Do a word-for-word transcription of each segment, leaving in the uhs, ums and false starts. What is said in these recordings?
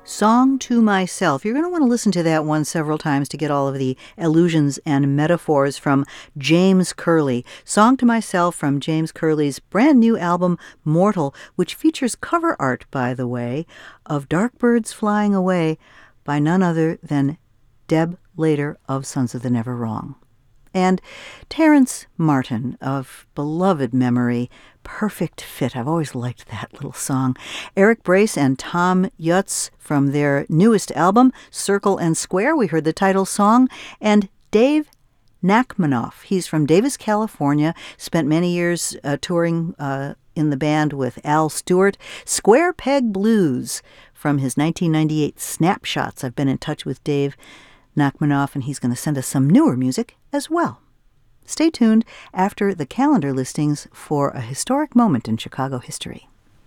Song to Myself. You're going to want to listen to that one several times to get all of the allusions and metaphors from James Curley. Song to Myself from James Curley's brand new album, Mortal, which features cover art, by the way, of Dark Birds Flying Away by none other than Deb Lader of Sons of the Never Wrong. And Terrence Martin of beloved memory, Perfect Fit. I've always liked that little song. Eric Brace and Tom Yutz from their newest album, Circle and Square. We heard the title song. And Dave Nachmanoff. He's from Davis, California. Spent many years uh, touring uh, in the band with Al Stewart. Square Peg Blues from his nineteen ninety-eight Snapshots. I've been in touch with Dave Nachmanoff, and he's going to send us some newer music as well. Stay tuned after the calendar listings for a historic moment in Chicago history.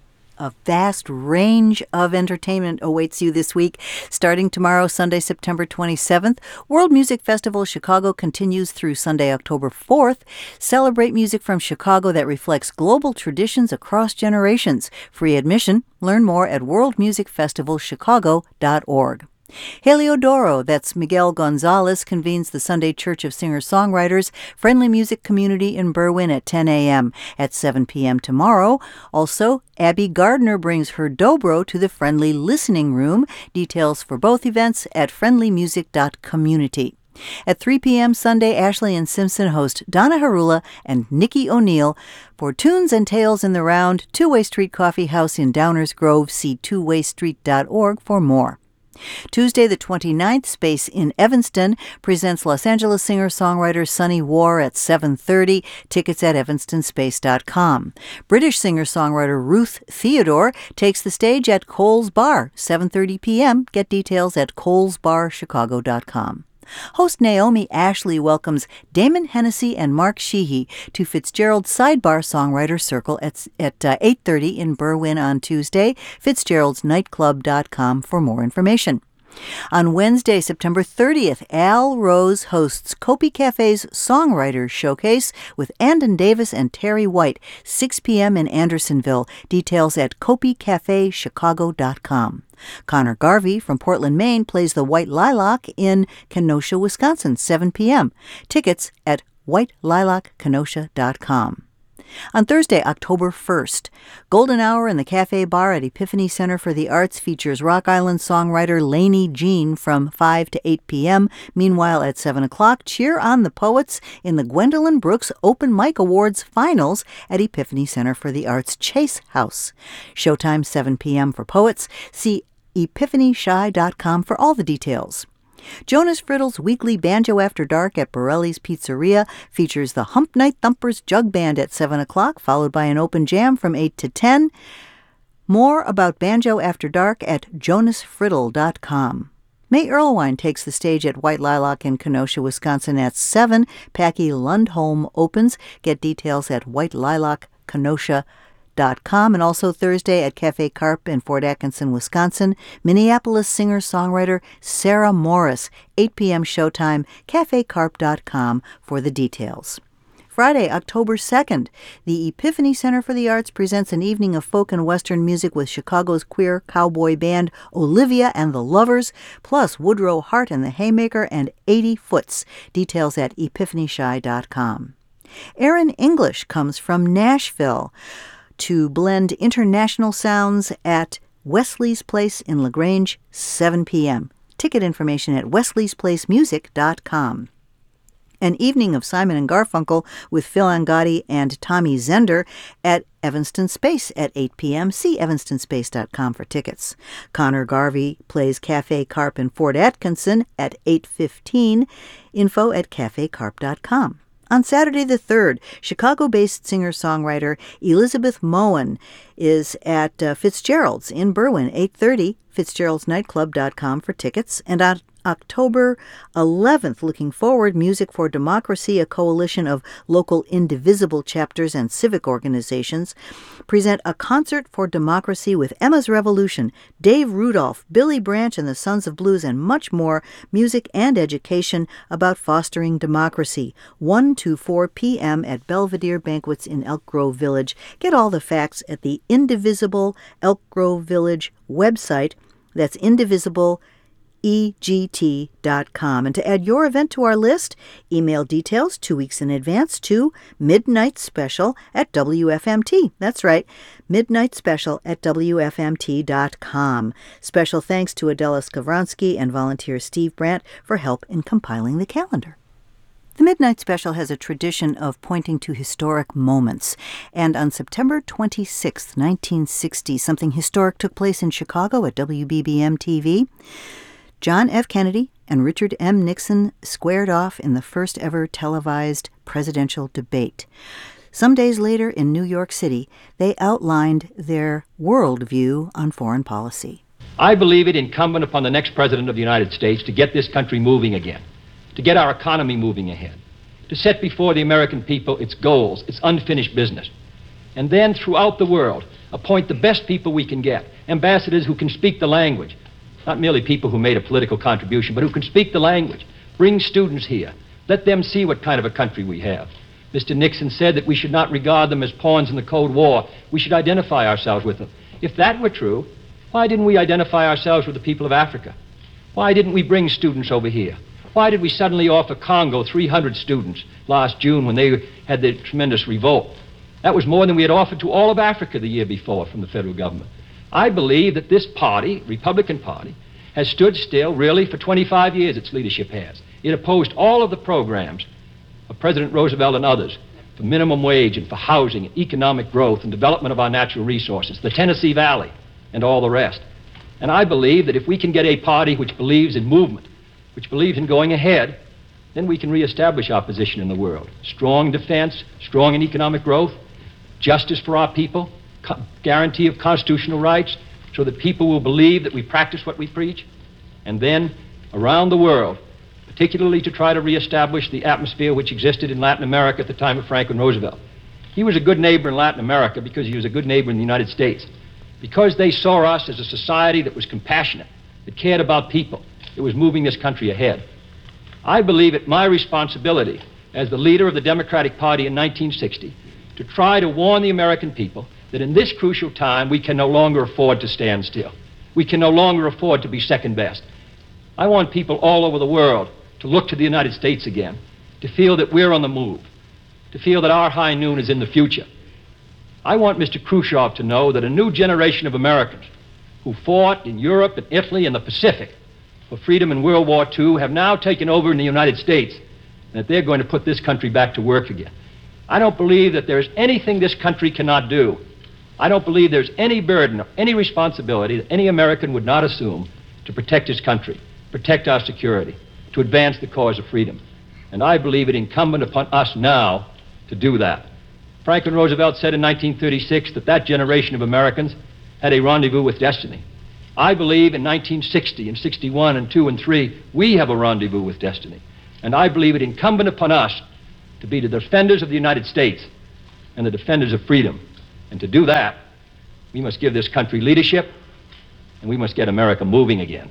A vast range of entertainment awaits you this week. Starting tomorrow, Sunday, September twenty-seventh, World Music Festival Chicago continues through Sunday, October fourth. Celebrate music from Chicago that reflects global traditions across generations. Free admission. Learn more at world music festival chicago dot org. Heliodoro, that's Miguel Gonzalez, convenes the Sunday Church of Singer-Songwriters Friendly Music Community in Berwyn at ten a.m. At seven p.m. tomorrow. Also, Abby Gardner brings her dobro to the Friendly Listening Room. Details for both events at friendly music dot community. At three p.m. Sunday, Ashley and Simpson host Donna Harula and Nikki O'Neill for Tunes and Tales in the Round, Two-Way Street Coffee House in Downers Grove. See two way street dot org for more. Tuesday the twenty-ninth, Space in Evanston presents Los Angeles singer-songwriter Sunny War at seven thirty. Tickets at evanston space dot com. British singer-songwriter Ruth Theodore takes the stage at Cole's Bar, seven thirty p.m. Get details at coles bar chicago dot com. Host Naomi Ashley welcomes Damon Hennessy and Mark Sheehy to Fitzgerald's Sidebar Songwriter Circle at, at uh, eight thirty in Berwyn on Tuesday. fitzgeralds nightclub dot com for more information. On Wednesday, September thirtieth, Al Rose hosts Kopi Cafe's Songwriters Showcase with Andon Davis and Terry White, six p.m. in Andersonville. Details at kopi cafe chicago dot com. Connor Garvey from Portland, Maine plays the White Lilac in Kenosha, Wisconsin, seven p.m. Tickets at white lilac kenosha dot com. On Thursday, October first, Golden Hour in the Cafe Bar at Epiphany Center for the Arts features Rock Island songwriter Lainey Jean from five to eight p.m. Meanwhile, at seven o'clock, cheer on the poets in the Gwendolyn Brooks Open Mic Awards Finals at Epiphany Center for the Arts Chase House. Showtime seven p.m. for poets. See epiphany shy dot com for all the details. Jonas Frittle's weekly Banjo After Dark at Borelli's Pizzeria features the Hump Night Thumpers Jug Band at seven o'clock, followed by an open jam from eight to ten. More about Banjo After Dark at jonas frittle dot com. May Erlewine takes the stage at White Lilac in Kenosha, Wisconsin at seven. Packy Lundholm opens. Get details at white lilac kenosha dot com. And also Thursday at Cafe Carp in Fort Atkinson, Wisconsin, Minneapolis singer-songwriter Sarah Morris, eight p.m. showtime, cafe carp dot com for the details. Friday, October second, the Epiphany Center for the Arts presents an evening of folk and Western music with Chicago's queer cowboy band Olivia and the Lovers, plus Woodrow Hart and the Haymaker and eighty Foots. Details at epiphany shy dot com. Aaron English comes from Nashville to blend international sounds at Wesley's Place in LaGrange, seven p.m. Ticket information at wesleys place music dot com. An evening of Simon and Garfunkel with Phil Angotti and Tommy Zender at Evanston Space at eight p.m. See evanston space dot com for tickets. Connor Garvey plays Cafe Carp in Fort Atkinson at eight fifteen. Info at cafe carp dot com. On Saturday the third, Chicago-based singer-songwriter Elizabeth Moen is at uh, Fitzgerald's in Berwyn, eight thirty, fitzgeralds nightclub dot com for tickets. And on October eleventh, looking forward, Music for Democracy, a coalition of local indivisible chapters and civic organizations, present a concert for democracy with Emma's Revolution, Dave Rudolph, Billy Branch and the Sons of Blues, and much more, music and education about fostering democracy. one to four p.m. at Belvedere Banquets in Elk Grove Village. Get all the facts at the Indivisible Elk Grove Village website, That's indivisible E G T dot com. And to add your event to our list, email details two weeks in advance to Midnight Special at W F M T. That's right, Midnight Special at W F M T dot com. Special thanks to Adela Skavronsky and volunteer Steve Brandt for help in compiling the calendar. The Midnight Special has a tradition of pointing to historic moments, and on September twenty-sixth, nineteen sixty, something historic took place in Chicago at W B B M T V. John F. Kennedy and Richard M. Nixon squared off in the first ever televised presidential debate. Some days later in New York City, they outlined their worldview on foreign policy. I believe it incumbent upon the next president of the United States to get this country moving again, to get our economy moving ahead, to set before the American people its goals, its unfinished business, and then throughout the world appoint the best people we can get, ambassadors who can speak the language, not merely people who made a political contribution, but who can speak the language. Bring students here. Let them see what kind of a country we have. Mister Nixon said that we should not regard them as pawns in the Cold War. We should identify ourselves with them. If that were true, why didn't we identify ourselves with the people of Africa? Why didn't we bring students over here? Why did we suddenly offer Congo three hundred students last June when they had their tremendous revolt? That was more than we had offered to all of Africa the year before from the federal government. I believe that this party, Republican Party, has stood still really for twenty-five years, its leadership has. It opposed all of the programs of President Roosevelt and others for minimum wage and for housing and economic growth and development of our natural resources, the Tennessee Valley and all the rest. And I believe that if we can get a party which believes in movement, which believes in going ahead, then we can reestablish our position in the world. Strong defense, strong in economic growth, justice for our people, co- guarantee of constitutional rights, so that people will believe that we practice what we preach, and then around the world, particularly to try to reestablish the atmosphere which existed in Latin America at the time of Franklin Roosevelt. He was a good neighbor in Latin America because he was a good neighbor in the United States, because they saw us as a society that was compassionate, that cared about people, that was moving this country ahead. I believe it my responsibility as the leader of the Democratic Party in nineteen sixty to try to warn the American people that in this crucial time we can no longer afford to stand still. We can no longer afford to be second best. I want people all over the world to look to the United States again, to feel that we're on the move, to feel that our high noon is in the future. I want Mister Khrushchev to know that a new generation of Americans who fought in Europe and Italy and the Pacific for freedom in World War Two have now taken over in the United States, and that they're going to put this country back to work again. I don't believe that there's anything this country cannot do. I don't believe there's any burden or any responsibility that any American would not assume to protect his country, protect our security, to advance the cause of freedom. And I believe it incumbent upon us now to do that. Franklin Roosevelt said in nineteen thirty-six that that generation of Americans had a rendezvous with destiny. I believe in nineteen sixty and sixty-one and two and three, we have a rendezvous with destiny. And I believe it incumbent upon us to be the defenders of the United States and the defenders of freedom. And to do that, we must give this country leadership, and we must get America moving again.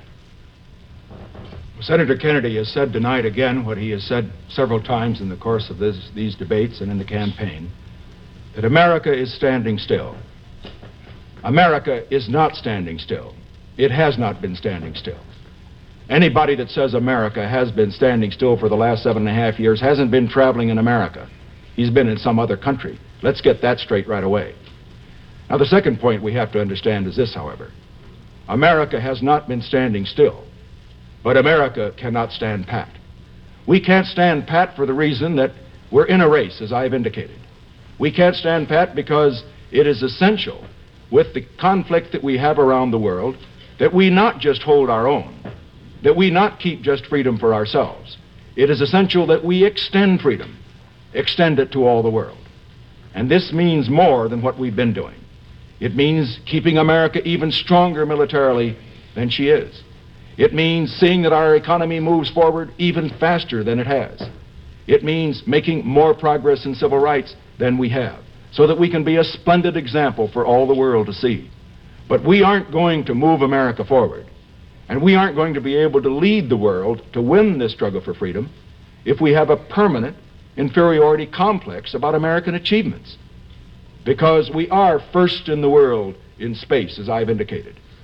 Senator Kennedy has said tonight again what he has said several times in the course of this, these debates and in the campaign, that America is standing still. America is not standing still. It has not been standing still. Anybody that says America has been standing still for the last seven and a half years hasn't been traveling in America. He's been in some other country. Let's get that straight right away. Now, the second point we have to understand is this, however. America has not been standing still, but America cannot stand pat. We can't stand pat for the reason that we're in a race, as I've indicated. We can't stand pat because it is essential with the conflict that we have around the world that we not just hold our own, that we not keep just freedom for ourselves. It is essential that we extend freedom, extend it to all the world. And this means more than what we've been doing. It means keeping America even stronger militarily than she is. It means seeing that our economy moves forward even faster than it has. It means making more progress in civil rights than we have, so that we can be a splendid example for all the world to see. But we aren't going to move America forward, and we aren't going to be able to lead the world to win this struggle for freedom if we have a permanent inferiority complex about American achievements. Because we are first in the world in space, as I've indicated.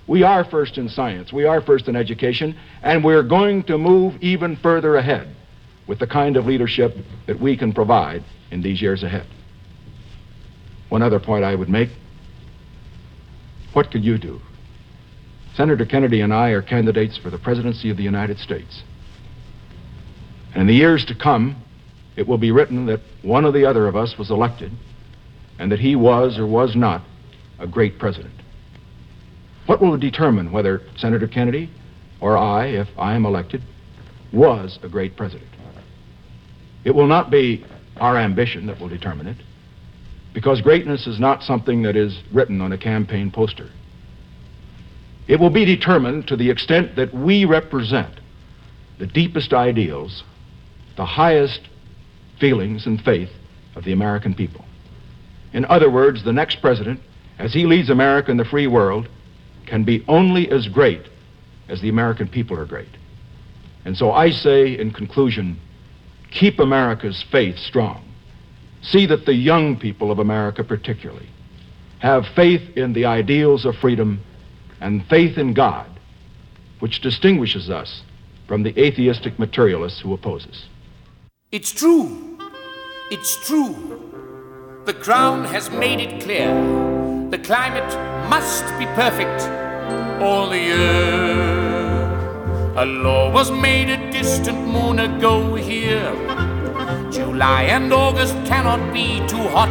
We are first in science, we are first in education, and we're going to move even further ahead with the kind of leadership that we can provide in these years ahead. One other point I would make: what could you do? Senator Kennedy and I are candidates for the presidency of the United States. And in the years to come, it will be written that one or the other of us was elected and that he was or was not a great president. What will determine whether Senator Kennedy or I, if I am elected, was a great president? It will not be our ambition that will determine it, because greatness is not something that is written on a campaign poster. It will be determined to the extent that we represent the deepest ideals, the highest feelings and faith of the American people. In other words, the next president, as he leads America and the free world, can be only as great as the American people are great. And so I say in conclusion, keep America's faith strong. See that the young people of America particularly have faith in the ideals of freedom and faith in God, which distinguishes us from the atheistic materialists who oppose us. It's true. It's true. The Crown has made it clear. The climate must be perfect all the year. A law was made a distant moon ago here. July and August cannot be too hot